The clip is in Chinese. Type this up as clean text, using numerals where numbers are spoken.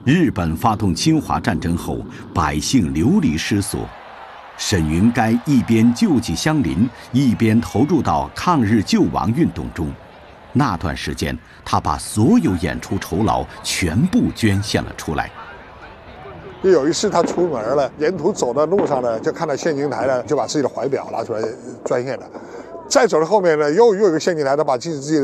日本发动侵华战争后，百姓流离失所。沈云该一边救济乡邻，一边投入到抗日救亡运动中。那段时间，他把所有演出酬劳全部捐献了出来。 有一次他出门了，沿途走的路上呢，就看到献金台呢，就把自己的怀表拿出来捐献了。再走到后面呢，又有一个献金台，他把自己的